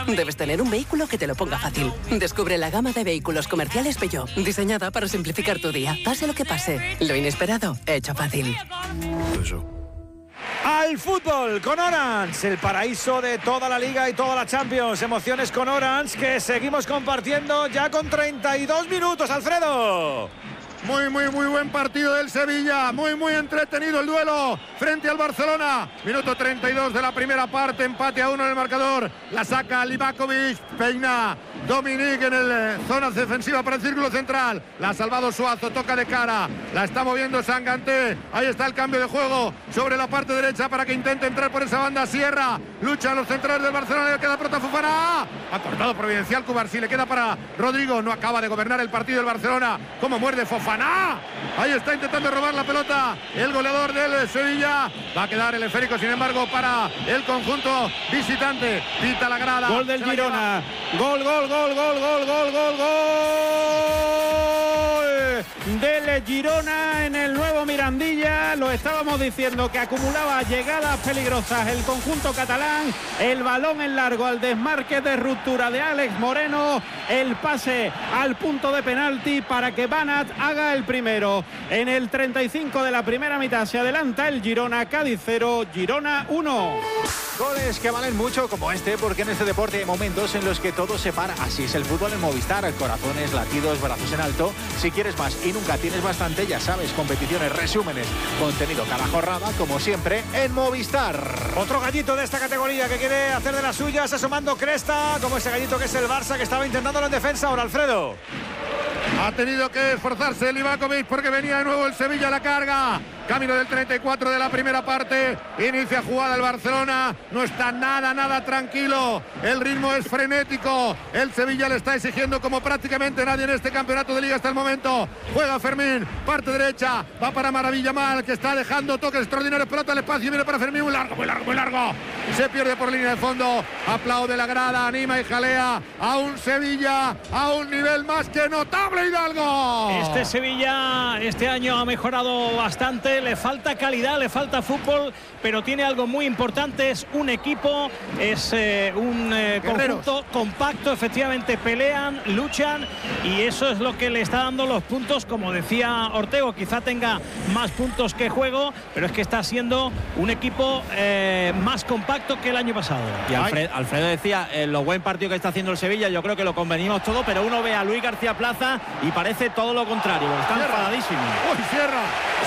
Debes tener un vehículo que te lo ponga fácil. Descubre la gama de vehículos comerciales Peugeot, diseñada para simplificar tu día. Pase lo que pase, lo inesperado, hecho fácil. Al fútbol con Orange, el paraíso de toda la Liga y toda la Champions. Emociones con Orange que seguimos compartiendo ya con 32 minutos, Alfredo. Muy buen partido del Sevilla, muy entretenido el duelo frente al Barcelona. Minuto 32 de la primera parte, empate a 1 en el marcador. La saca Livakovic, peina Dominic en el zona defensiva para el círculo central. La ha salvado Suazo, toca de cara, la está moviendo Sanganté. Ahí está el cambio de juego sobre la parte derecha para que intente entrar por esa banda. Sierra, lucha los centrales del Barcelona, le queda prota Fofana. Ha cortado providencial Cubarsí, le queda para Rodrigo. No acaba de gobernar el partido del Barcelona. Como muerde Fofana. Ahí está intentando robar la pelota el goleador del Sevilla. Va a quedar el esférico, sin embargo, para el conjunto visitante. Pita la grada. Gol del Girona. Gol del Girona en el nuevo Mirandilla. Lo estábamos diciendo que acumulaba llegadas peligrosas el conjunto catalán. El balón en largo al desmarque de ruptura de Alex Moreno. El pase al punto de penalti para que Banat haga el primero. En el 35 de la primera mitad se adelanta el Girona. Cádiz 0, Girona 1. Goles que valen mucho como este, porque en este deporte hay momentos en los que todo se para. Así es el fútbol en Movistar. Corazones, latidos, brazos en alto. Si quieres más y nunca tienes bastante, ya sabes, competiciones, resúmenes, contenido cada jornada, como siempre, en Movistar. Otro gallito de esta categoría que quiere hacer de las suyas, asomando cresta, como ese gallito que es el Barça, que estaba intentándolo en defensa. Ahora Alfredo. Ha tenido que esforzarse Livakovic porque venía de nuevo el Sevilla a la carga. Camino del 34 de la primera parte. Inicia jugada el Barcelona. No está nada tranquilo. El ritmo es frenético. El Sevilla le está exigiendo como prácticamente nadie en este campeonato de liga hasta el momento. Juega Fermín. Parte derecha. Va para Maravilla Mal, que está dejando toques extraordinarios. Pelota al espacio. Viene para Fermín. Muy largo. Se pierde por línea de fondo. Aplaude la grada. Anima y jalea a un Sevilla a un nivel más que notable, Hidalgo. Este Sevilla este año ha mejorado bastante. Le falta calidad, le falta fútbol, pero tiene algo muy importante. Es un equipo, es un conjunto compacto. Efectivamente pelean, luchan, y eso es lo que le está dando los puntos. Como decía Ortego, quizá tenga más puntos que juego, pero es que está siendo un equipo más compacto que el año pasado. Y Alfredo decía, lo buen partido que está haciendo el Sevilla, yo creo que lo convenimos todo, pero uno ve a Luis García Plaza y parece todo lo contrario, está enfadadísimo. ¡Uy, Sierra!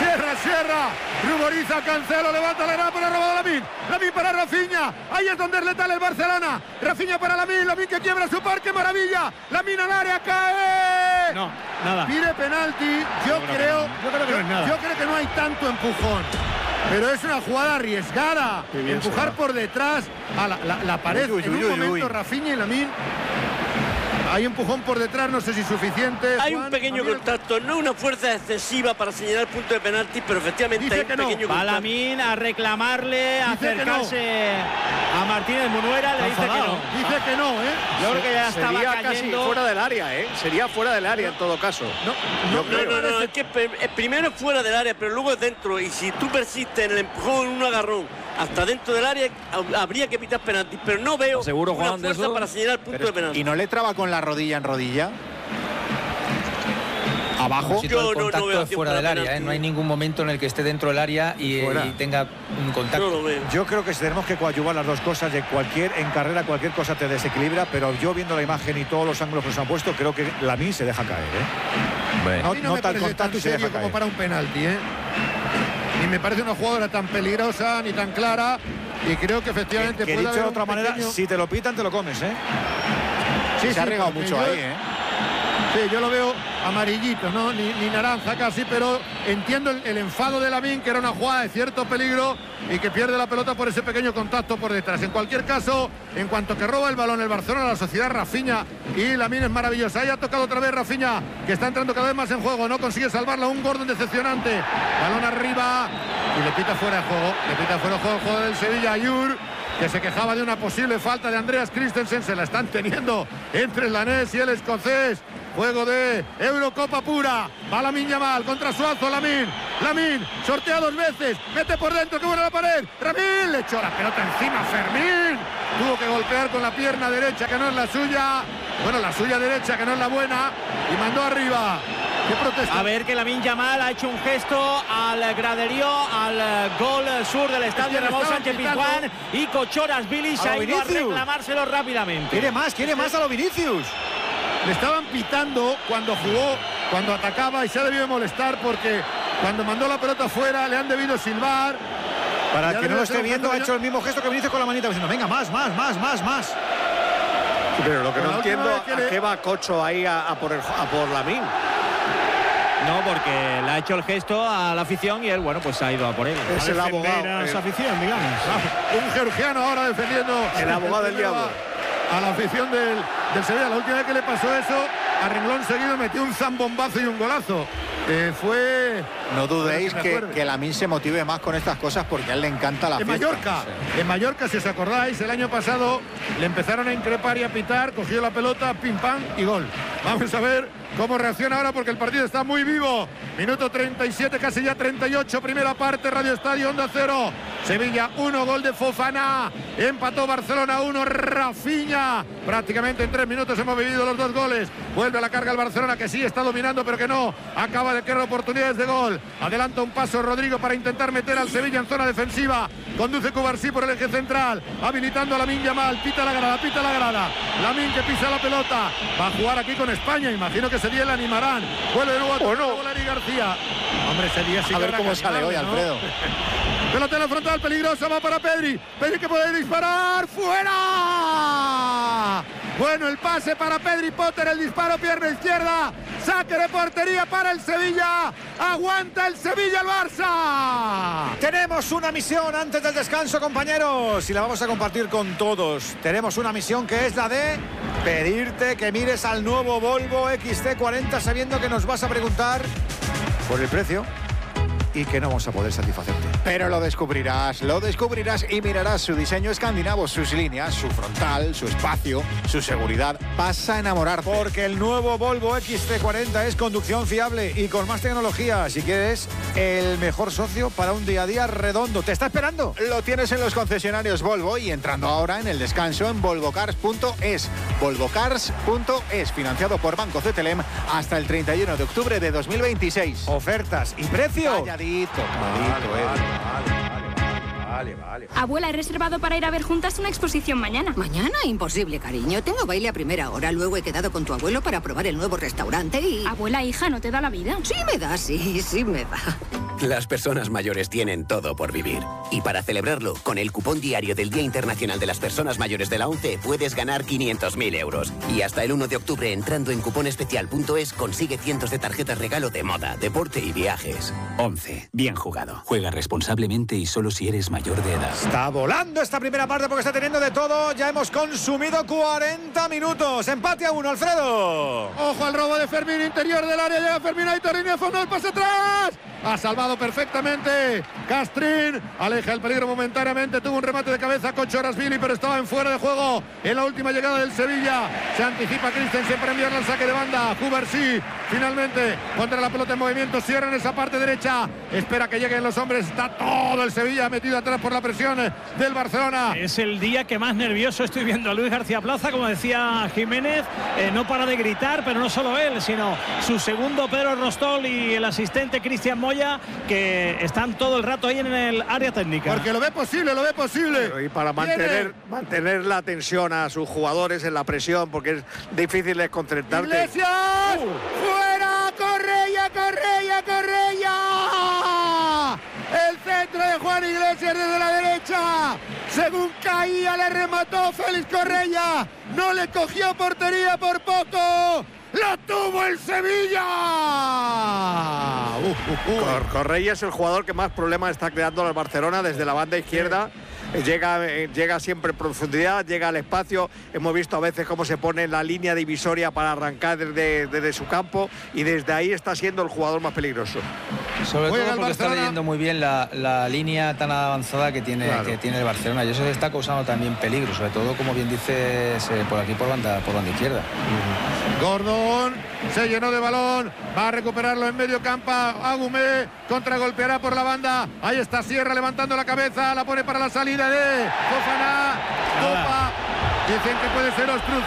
Ruboriza, Cancelo, levanta la grada, pero ha robado Lamine para Rafinha. Ahí es donde es letal el Barcelona. Rafinha para Lamine que quiebra su parque, maravilla. Lamine al área, cae. No, nada. Pide penalti. Yo creo que no es nada. Yo creo que no hay tanto empujón, pero es una jugada arriesgada. Empujar por detrás a la pared. En un momento Rafinha y Lamine. Hay empujón por detrás, no sé si suficiente. Hay un pequeño contacto, no una fuerza excesiva para señalar el punto de penalti, pero efectivamente hay un pequeño contacto. Lamine a reclamarle, a acercarse a Martínez Munuera, le dice que no. Dice que no, Yo creo que ya estaba cayendo. Casi fuera del área, Sería fuera del área en todo caso. No, es que primero es fuera del área, pero luego es dentro. Y si tú persistes en el empujón, en un agarrón hasta dentro del área, habría que pitar penalti, pero no veo una fuerza para señalar el punto de penalti. ¿Y no le traba con la rodilla en rodilla? Abajo. Si todo el contacto es fuera del área, no hay ningún momento en el que esté dentro del área y tenga un contacto. No lo veo. Yo creo que tenemos que coadyuvar las dos cosas. En carrera cualquier cosa te desequilibra, pero yo viendo la imagen y todos los ángulos que nos han puesto, creo que Lamine se deja caer. No tal contacto y se deja caer como para un penalti, Ni me parece una jugadora tan peligrosa ni tan clara, y creo que efectivamente que puede dicho de otra manera, si te lo pitan te lo comes, Sí, se ha regado mucho ahí, Sí, yo lo veo amarillito, ¿no? Ni naranja casi, pero entiendo el enfado de Lamine, que era una jugada de cierto peligro y que pierde la pelota por ese pequeño contacto por detrás. En cualquier caso, en cuanto que roba el balón el Barcelona, la sociedad Rafinha y Lamine es maravillosa. Ahí ha tocado otra vez Rafinha, que está entrando cada vez más en juego, no consigue salvarla, un Gordon decepcionante. Balón arriba y le pita fuera de juego. Le pita fuera de juego el jugador del Sevilla, Ayur, que se quejaba de una posible falta de Andreas Christensen. Se la están teniendo entre el danés y el escocés. Juego de Eurocopa pura. Va Lamine Yamal contra Suazo. Lamine Lamine sortea 2 veces, mete por dentro, que buena la pared. Ramín le echó la pelota encima. Fermín tuvo que golpear con la pierna derecha, que no es la suya. Bueno, la suya derecha, que no es la buena, y mandó arriba. ¿Qué protesta? A ver, que Lamine Yamal ha hecho un gesto al graderío, al gol sur del estadio Ramón Sánchez Pizjuán, y Cochoras Billy se ha ido a reclamárselo rápidamente. Quiere más a lo Vinicius. Le estaban pitando cuando jugó, cuando atacaba, y se ha debido molestar porque cuando mandó la pelota fuera le han debido silbar. Para el que no lo esté viendo, ha hecho el mismo gesto que Vinicius con la manita, diciendo, venga, más. Pero lo que no entiendo, ¿a qué va Cocho ahí a por Lamine? No, porque le ha hecho el gesto a la afición y él, bueno, pues ha ido a por él. Es el abogado. A esa afición, digamos. Un georgiano ahora defendiendo. El abogado del diablo. A la afición del Sevilla. La última vez que le pasó eso, a renglón seguido metió un zambombazo y un golazo. Fue... No dudéis que Lamine se motive más con estas cosas, porque a él le encanta la fiesta. En Mallorca, si os acordáis, el año pasado le empezaron a increpar y a pitar, cogió la pelota, pim pam y gol. Vamos a ver cómo reacciona ahora, porque el partido está muy vivo. Minuto 37, casi ya 38, primera parte, Radio Estadio, Onda Cero. Sevilla 1, gol de Fofana. Empató Barcelona 1, Rafinha. Prácticamente en 3 minutos hemos vivido los 2 goles. Vuelve a la carga el Barcelona, que sí está dominando, pero que no acaba de crear oportunidades de gol. Adelanta un paso Rodrigo para intentar meter al Sevilla en zona defensiva. Conduce Cubarsí por el eje central, habilitando a Lamine Yamal. Pita la grada. Lamine, que pisa la pelota. Va a jugar aquí con España. Imagino que ese día le animarán. Vuelve de nuevo a Larry García. Hombre, ese día sí. A ver cómo sale hoy, Alfredo. Pelota en la frontal, peligrosa, va para Pedri. Pedri, que puede disparar. ¡Fuera! Bueno, el pase para Pedri Potter, el disparo, pierna izquierda. Saque de portería para el Sevilla. Aguanta el Sevilla, el Barça. Tenemos una misión antes del descanso, compañeros, y la vamos a compartir con todos. Tenemos una misión que es la de pedirte que mires al nuevo Volvo XC40, sabiendo que nos vas a preguntar por el precio y que no vamos a poder satisfacerte. Pero lo descubrirás y mirarás su diseño escandinavo, sus líneas, su frontal, su espacio, su seguridad. Vas a enamorarte. Porque el nuevo Volvo XC40 es conducción fiable y con más tecnología. Si quieres el mejor socio para un día a día redondo. ¿Te está esperando? Lo tienes en los concesionarios Volvo y entrando ahora en el descanso en volvocars.es. Volvocars.es, financiado por Banco CTLM hasta el 31 de octubre de 2026. Ofertas y precio. Vale. Abuela, he reservado para ir a ver juntas una exposición mañana. ¿Mañana? Imposible, cariño. Tengo baile a primera hora. Luego he quedado con tu abuelo para probar el nuevo restaurante y... Abuela, hija, ¿no te da la vida? Sí me da, sí me da. Las personas mayores tienen todo por vivir. Y para celebrarlo, con el cupón diario del Día Internacional de las Personas Mayores de la ONCE puedes ganar 500.000 euros. Y hasta el 1 de octubre, entrando en cuponespecial.es, consigue cientos de tarjetas regalo de moda, deporte y viajes. ONCE. Bien jugado. Juega responsablemente y solo si eres mayor de edad. Está volando esta primera parte porque está teniendo de todo. Ya hemos consumido 40 minutos. Empate a 1, Alfredo. Ojo al robo de Fermín, interior del área. Llega Fermín, ahí Torrini a fondo, el pase atrás. Ha salvado perfectamente Castrín, aleja el peligro momentáneamente, tuvo un remate de cabeza Cochorasvili, pero estaba en fuera de juego en la última llegada del Sevilla. Se anticipa Christensen para enviarle al saque de banda. Cubarsí finalmente pondrá la pelota en movimiento, cierra en esa parte derecha, espera que lleguen los hombres, está todo el Sevilla metido atrás por la presión del Barcelona. Es el día que más nervioso estoy viendo a Luis García Plaza, como decía Jiménez, no para de gritar, pero no solo él, sino su segundo Pedro Rostol y el asistente Cristian Moya, que están todo el rato ahí en el área técnica. Porque lo ve posible. Pero y para mantener la tensión a sus jugadores en la presión, porque es difícil desconcertarte. ¡Iglesias! ¡Fuera! ¡Correia! El centro de Juan Iglesias desde la derecha. Según caía, le remató Félix Correia. No le cogió portería por poco. ¡La tuvo el Sevilla! Correia es el jugador que más problemas está creando al Barcelona desde la banda izquierda. Llega siempre en profundidad, llega al espacio. Hemos visto a veces cómo se pone en la línea divisoria para arrancar desde su campo, y desde ahí está siendo el jugador más peligroso. Sobre todo porque está leyendo muy bien la línea tan avanzada que tiene el Barcelona, y eso se está causando también peligro, sobre todo, como bien dices, por aquí por banda izquierda. Gordon se llenó de balón, va a recuperarlo en medio campo. Agumé contragolpeará por la banda. Ahí está Sierra levantando la cabeza, la pone para la salida de Fofana. Copa. Dicen que puede ser obstrucción.